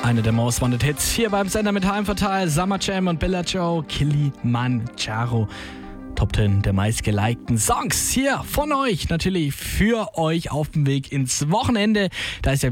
Eine der Most Wanted Hits hier beim Sender mit Heimverteil, Summer Jam und Bella Joe, Kilimanjaro. Top 10 der meistgelikten Songs hier von euch, natürlich für euch auf dem Weg ins Wochenende. Da ist ja